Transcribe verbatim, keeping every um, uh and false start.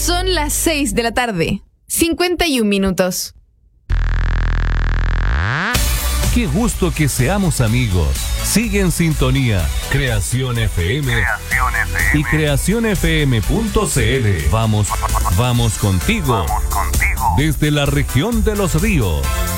Son las seis de la tarde, cincuenta y un minutos. Qué gusto que seamos amigos. Sigue en sintonía Creación F M, Creación F M y creación f m punto c l. Vamos, vamos contigo. Vamos contigo. Desde la región de los ríos.